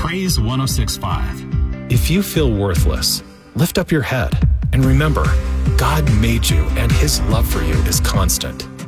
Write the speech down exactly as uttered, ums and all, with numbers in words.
Praise one oh six point five. If you feel worthless, lift up your head and remember, God made you and His love for you is constant.